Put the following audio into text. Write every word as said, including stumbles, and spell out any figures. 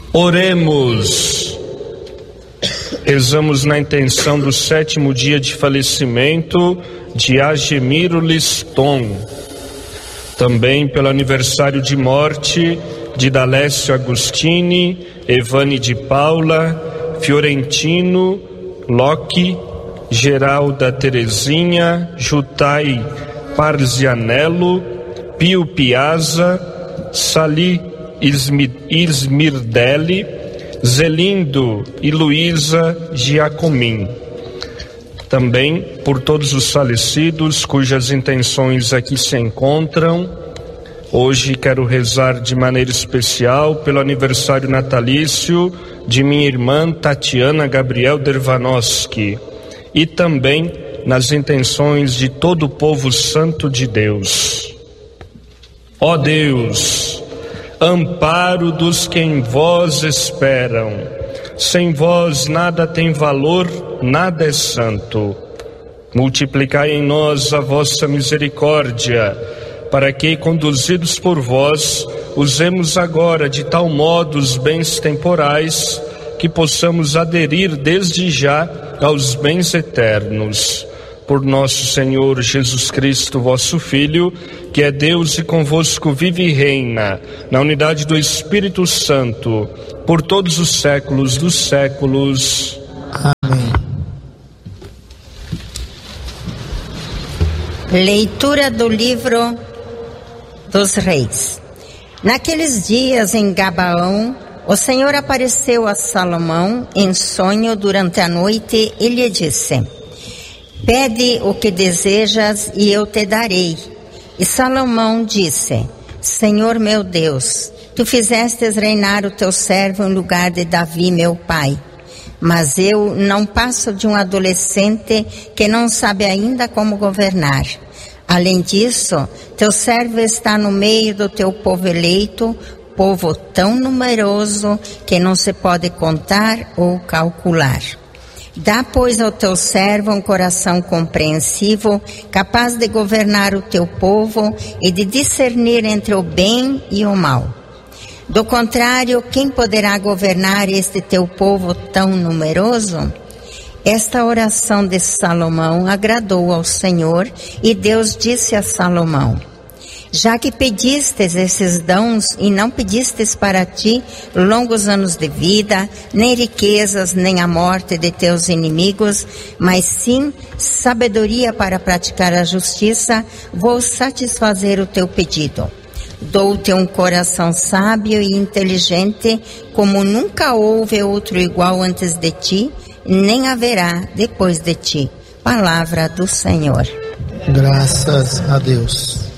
Oremos. Rezamos na intenção do sétimo dia de falecimento de Agemiro Liston. Também pelo aniversário de morte de Dalécio Agostini, Evane de Paula, Fiorentino, Locke, Geralda Terezinha, Jutai Parzianello, Pio Piazza, Sali Ismirdelli, Zelindo e Luísa Giacomin. Também por todos os falecidos cujas intenções aqui se encontram. Hoje quero rezar de maneira especial pelo aniversário natalício de minha irmã Tatiana Gabriel Dervanoski e também nas intenções de todo o povo santo de Deus. Ó Deus, amparo dos que em vós esperam, sem vós nada tem valor, nada é santo. Multiplicai em nós a vossa misericórdia, para que, conduzidos por vós, usemos agora de tal modo os bens temporais, que possamos aderir desde já aos bens eternos. Por nosso Senhor Jesus Cristo, vosso Filho, que é Deus e convosco vive e reina, na unidade do Espírito Santo, por todos os séculos dos séculos. Amém. Leitura do livro dos Reis. Naqueles dias em Gabaão, o Senhor apareceu a Salomão em sonho durante a noite e lhe disse: Pede o que desejas e eu te darei. E Salomão disse: Senhor meu Deus, tu fizestes reinar o teu servo em lugar de Davi meu pai. Mas eu não passo de um adolescente que não sabe ainda como governar. Além disso, teu servo está no meio do teu povo eleito, povo tão numeroso que não se pode contar ou calcular. Dá, pois, ao teu servo um coração compreensivo, capaz de governar o teu povo e de discernir entre o bem e o mal. Do contrário, quem poderá governar este teu povo tão numeroso? Esta oração de Salomão agradou ao Senhor, e Deus disse a Salomão: Já que pedistes esses dons e não pedistes para ti longos anos de vida, nem riquezas, nem a morte de teus inimigos, mas sim sabedoria para praticar a justiça, vou satisfazer o teu pedido. Dou-te um coração sábio e inteligente, como nunca houve outro igual antes de ti, nem haverá depois de ti. Palavra do Senhor. Graças a Deus.